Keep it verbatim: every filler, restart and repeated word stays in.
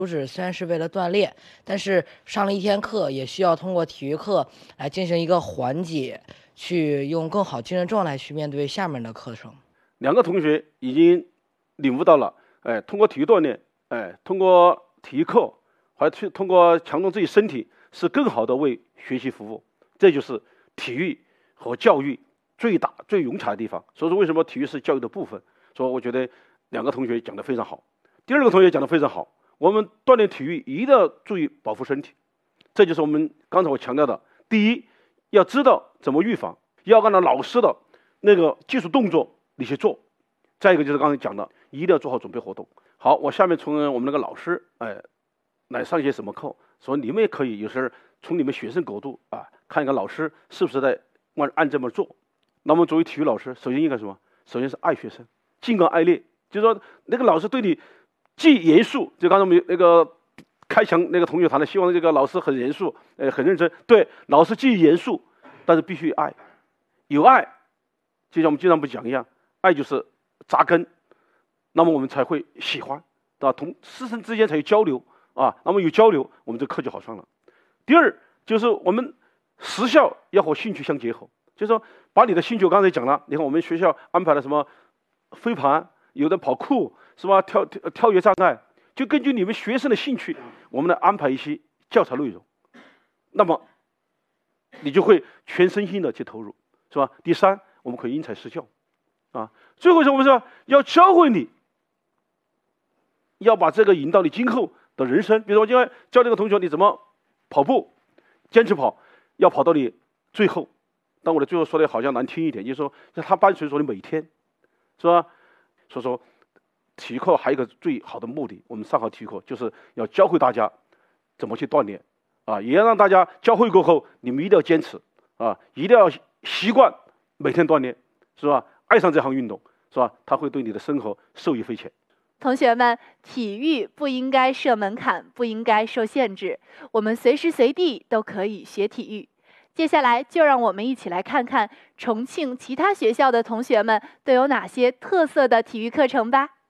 主旨虽然是为了锻炼，但是上了一天课也需要通过体育课来进行一个缓解，去用更好精神状态去面对下面的课程。 两个同学已经领悟到了，哎，通过体育锻炼，哎，通过体育课，还去通过强壮自己身体，是更好的为学习服务。这就是体育和教育最大最融洽的地方。所以说，为什么体育是教育的部分？所以我觉得两个同学讲得非常好。第二个同学讲得非常好。我们锻炼体育一定要注意保护身体，这就是我们刚才我强调的。第一，要知道怎么预防，要按照老师的那个技术动作你去做。再一个就是刚才讲的，一定要做好准备活动。好，我下面从我们那个老师哎来上一些什么课，所以你们也可以有时候从你们学生角度啊看一看老师是不是在按按这么做。那么作为体育老师，首先应该什么？首先是爱学生，敬而爱猎，就是说那个老师对你既严肃，就刚才我们那个开强那个同学谈的，希望这个老师很严肃，呃，很认真。对，老师既严肃，但是必须爱，有爱，就像我们经常不讲一样，爱就是扎根，那么我们才会喜欢，对吧？同师生之间才有交流啊，那么有交流，我们这课就好上了。第二就是我们实效要和兴趣相结合，就是说把你的兴趣，我刚才讲了，你看我们学校安排了什么飞盘，有的跑酷。是吧？跳跳跳跃障碍，就根据你们学生的兴趣，我们来安排一些教材内容，那么你就会全身心的去投入，是吧？第三，我们可以因材施教，啊，最后是我们说要教会你，要把这个引到你今后的人生。比如说，我今天教这个同学你怎么跑步，坚持跑，要跑到你最后。但我的最后说的好像难听一点，就是说，他伴随着你每天，是吧？所以说。体育课还有一个最好的目的，我们上好体育课就是要教会大家怎么去锻炼，啊，也要让大家教会过后，你们一定要坚持，啊，一定要习惯每天锻炼，是吧？爱上这项运动，是吧？它会对你的生活受益匪浅。 同学们，体育不应该设门槛，不应该受限制，我们随时随地都可以学体育。接下来就让我们一起来看看重庆其他学校的同学们都有哪些特色的体育课程吧。